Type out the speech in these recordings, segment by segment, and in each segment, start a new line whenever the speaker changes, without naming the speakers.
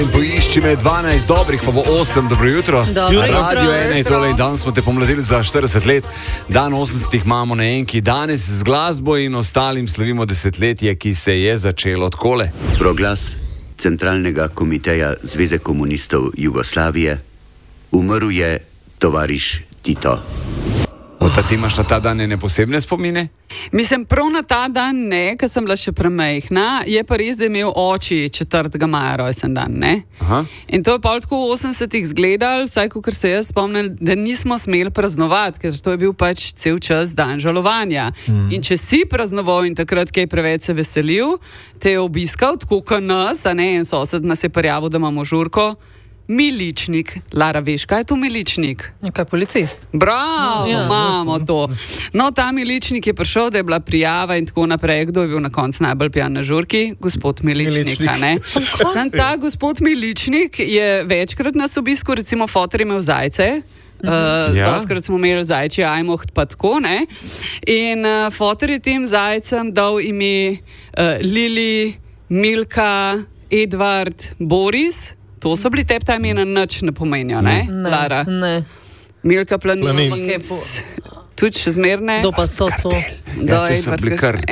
Poišči me 12 dobrih, pa bo 8, dobro jutro. Radio 1 je tole in danes smo te pomladili za 40 let. Dan 80 imamo na enki. Danes z glasbo in ostalim slavimo desetletje, ki se je začelo takole.
Proglas Centralnega komiteja Zveze komunistov Jugoslavije. Umrl je tovariš Tito.
Pa ti imaš na ta dan ene posebne spomine?
Mislim, prav na ta dan ne, ker sem bila še premajhna, je pa res, da je imel oči 4. maja rojsten dan, ne?
Aha.
In to je pa tako v 80-ih izgledalo, vsaj kakor se jaz spomnim, da nismo smeli praznovati, ker to je bil pač cel čas dan žalovanja. In če si praznoval in takrat kaj preveč se veselil, te je obiskal, tako kot nas, a ne, en sosed nas je prijavil, da imamo žurko. Miličnik. Lara, veš, kaj je to miličnik?
Kaj, policist?
Bravo, imamo to. No, ta miličnik je prišel, da je bila prijava in tako naprej. Kdo je bil na koncu najbolj pijan na žurki? Gospod Miličnik, ne? Sam ta gospod Miličnik je večkrat nas obiskal, recimo fotor imel zajce. Doskrat smo imeli zajčje ajmoht pa tako, ne? In fotor je tem zajcem dal ime Lili, Milka, Edvard, Boris. To so bili tebi ta imena, nič ne pomenijo, ne? Lara?
Ne.
Milka Planinc. Tudi še zmerne.
Kdo pa so to?
Ja, to so bili kar...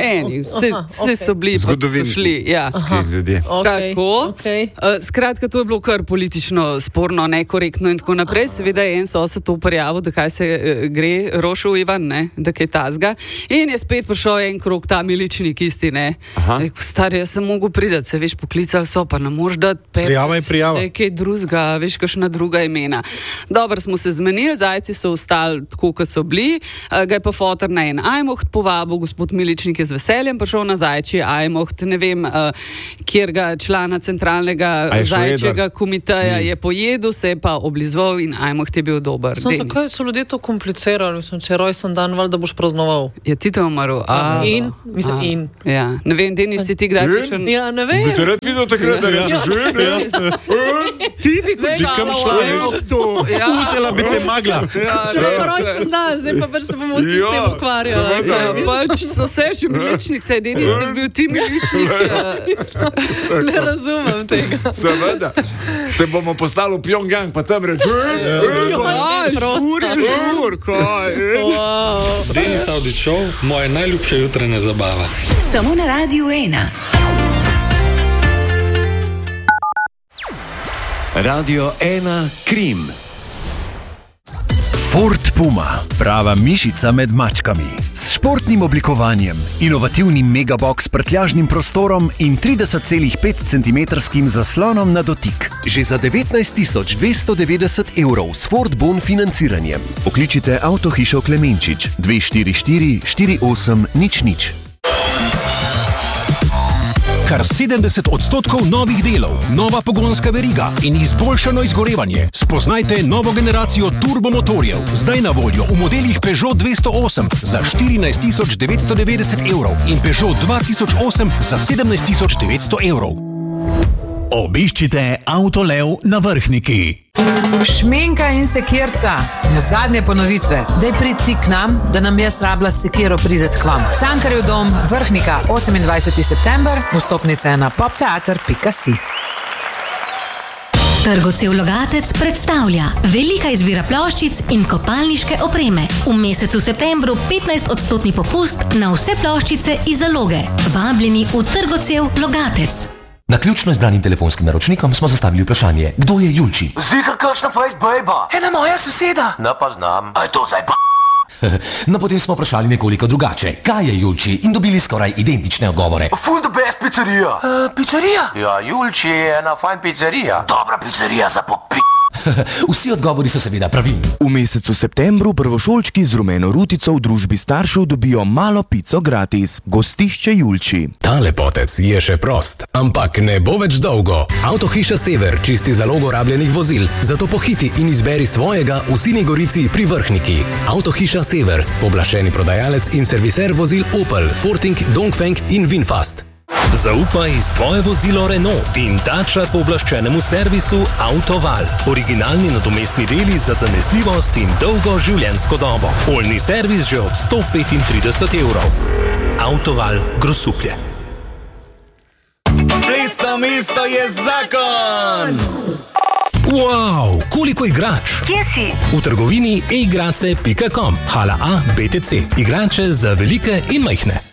Vse so bili, pa so šli. Ja.
Ljudje.
Tako. Skratka, to je bilo kar politično sporno, nekorektno in tako naprej. Seveda je en sosed to prijavil, da kaj se gre, Rošov Ivan, ne, da kaj tazga. In je spet prišel en krog ta miličnik isti, ne. Rekel, star, jaz sem mogel pridati, se veš, poklicali so, pa ne moš dati
prijava je prijava.
Nekaj drugega, veš, kakšna druga imena. Dobro, smo se zmenili, zajci so ostali tako, kot so bili. Ga je pa fotor na en ajmoht povabil, gospod Miličnik je z veseljem prišel na zajčji ajmoht, ne vem, kjerga člana centralnega zajčjega komiteja je pojedel, se je pa oblizoval in ajmoht je bil dober.
Zakaj so ljudje to komplicirali? Mislim, če je rojsten dan, da boš praznoval.
Ja, ti to umrl.
In?
Ja, ne vem, Denis, si ti kdaj prišel?
Ja, ne vem.
Bi te rad videl takrat, da je že,
Ti bi končala ajmohtu.
Vzela bi te magla.
Če je pa rojsten dan, zdaj pa se bomo s tem ukvarjali.
Pač so se še miličnik, se je Denis, ki bil ti miličnik.
Ne razumem tega.
Seveda. Te bomo poslali v Pjongjang, pa tam reči, žur, kaj.
Denis Audić Show, moja najljubša jutranja zabava.
Samo na Radio 1.
Radio 1 Krim. Ford Puma, prava mišica med mačkami. S športnim oblikovanjem, inovativnim megabox s prtljažnim prostorom in 30,5 cm zaslonom na dotik. Že za 19.290 € s Ford Bon financiranjem. Pokličite Avtohišo Klemenčič 244 48 00.
Kar 70% novih delov, nova pogonska veriga in izboljšano izgorevanje. Spoznajte novo generacijo turbomotorjev, zdaj na voljo v modelih Peugeot 208 za 14.990 € in Peugeot 2008 za 17.900 €.
Obiščite Avtolev na Vrhniki.
Šminka in sekirca. Zadnje ponovitve. Daj priti k nam, da nam jaz rabila sekiro prideti k vam. Cankarjev dom, Vrhnika, 28. september, vstopnice na popteater.si.
Trgovcev Logatec predstavlja velika izbira ploščic in kopalniške opreme. V mesecu septembru 15% popust na vse ploščice iz zaloge. Vabljeni v Trgovcev Logatec.
Naključno izbranim telefonskim naročnikom smo zastavili vprašanje, kdo je Julči?
Zihar kakšna face bejba? Ena moja soseda. Ne pa znam. A je to zdaj pa?
No, potem smo vprašali nekoliko drugače, kaj je Julči in dobili skoraj identične odgovore.
Full the best pizzerija. Pizzerija? Ja, Julči je ena fajn pizzerija. Dobra pizzerija za popi...
Vsi odgovori so seveda pravilni.
V mesecu septembru prvošolčki z rumeno rutico v družbi staršev dobijo malo pico gratis. Gostišče Julči.
Ta lepotec je še prost, ampak ne bo več dolgo. Avtohiša Sever čisti zalogo rabljenih vozil, zato pohiti in izberi svojega v Sini Gorici pri Vrhniki. Avtohiša Sever, pooblaščeni prodajalec in serviser vozil Opel, Forting, Dongfeng in Winfast.
Zaupaj svoje vozilo Renault in dača pooblaščenemu servisu Autoval. Originalni nadomestni deli za zanesljivost in dolgo življenjsko dobo. Oljni servis že od 135 €. Autoval Grosuplje.
Eno mesto je zakon!
Wow, koliko igrač?
Kje si?
V trgovini eigrace.com. Hala A, BTC. Igrače za velike in majhne.